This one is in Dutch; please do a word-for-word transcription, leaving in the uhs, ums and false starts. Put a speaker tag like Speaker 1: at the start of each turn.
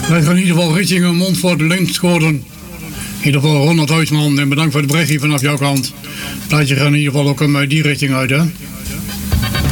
Speaker 1: Wij gaan in ieder geval richting Montfort, Linschoten. In ieder geval honderd Huisman. En bedankt voor het berichtje vanaf jouw kant. Dat je gaat in ieder geval ook um, die richting uit, hè.